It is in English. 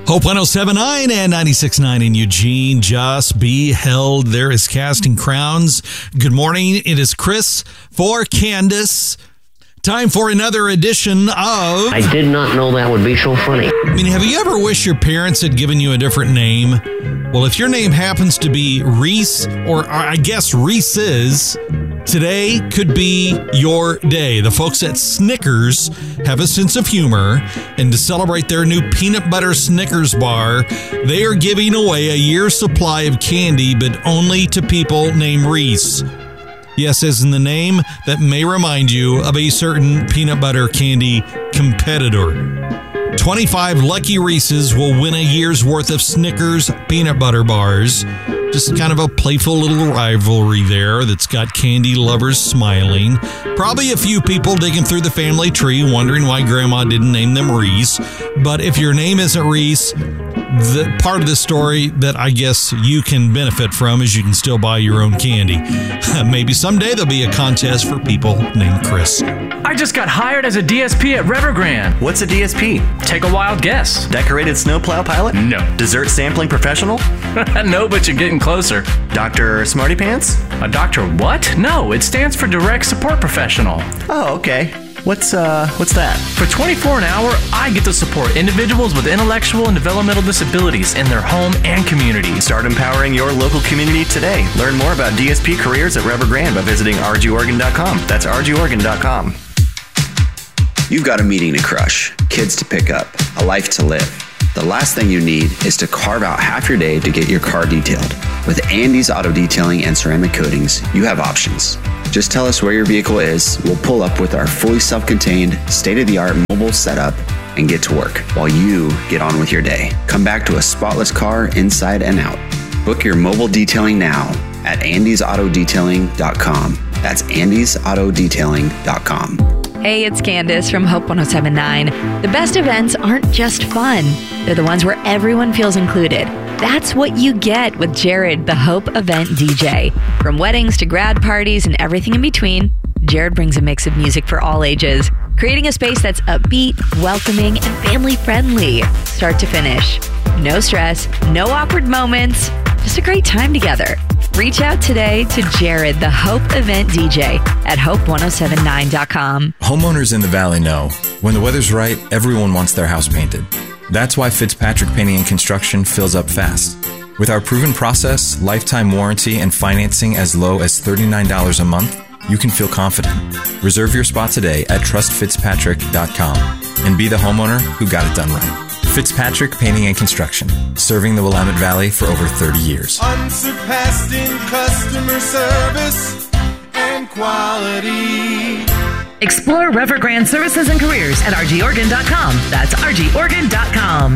Hope 107.9 and 96.9 in Eugene. Just be held. There is Casting Crowns. Good morning. It is Chris for Candace. Time for another edition of... I did not know that would be so funny. I mean, have you ever wished your parents had given you a different name? Well, if your name happens to be Reese, or I guess Reese's, today could be your day. The folks at Snickers have a sense of humor, and to celebrate their new peanut butter Snickers bar, they are giving away a year's supply of candy, but only to people named Reese. Yes, as in the name that may remind you of a certain peanut butter candy competitor. 25 lucky Reeses will win a year's worth of Snickers peanut butter bars. Just kind of a playful little rivalry there that's got candy lovers smiling. Probably a few people digging through the family tree wondering why Grandma didn't name them Reese. But if your name isn't Reese, the part of the story that I guess you can benefit from is you can still buy your own candy. Maybe someday there'll be a contest for people named Chris. I just got hired as a DSP at Evergrande. What's a DSP? Take a wild guess. Decorated snowplow pilot? No. Dessert sampling professional? No, but you're getting closer. Dr. Smarty Pants? A doctor what? No, it stands for Direct Support Professional. Oh, okay. What's that? For $24 an hour, I get to support individuals with intellectual and developmental disabilities in their home and community. Start empowering your local community today. Learn more about DSP careers at Evergrande by visiting rgoregon.com. That's rgoregon.com. You've got a meeting to crush, kids to pick up, a life to live. The last thing you need is to carve out half your day to get your car detailed. With Andy's Auto Detailing and Ceramic Coatings, you have options. Just tell us where your vehicle is, we'll pull up with our fully self-contained, state-of-the-art mobile setup and get to work while you get on with your day. Come back to a spotless car inside and out. Book your mobile detailing now at andysautodetailing.com. That's andysautodetailing.com. Hey, it's Candace from Hope 107.9. The best events aren't just fun. They're the ones where everyone feels included. That's what you get with Jared, the Hope event DJ. From weddings to grad parties and everything in between, Jared brings a mix of music for all ages, creating a space that's upbeat, welcoming, and family-friendly, start to finish. No stress, no awkward moments, just a great time together. Reach out today to Jared, the Hope event DJ at hope1079.com. Homeowners in the Valley know when the weather's right, everyone wants their house painted. That's why Fitzpatrick Painting and Construction fills up fast. With our proven process, lifetime warranty, and financing as low as $39 a month, you can feel confident. Reserve your spot today at trustfitzpatrick.com and be the homeowner who got it done right. Fitzpatrick Painting and Construction, serving the Willamette Valley for over 30 years. Unsurpassed in customer service and quality. Explore Evergrande Services and Careers at rgoregon.com. That's rgoregon.com.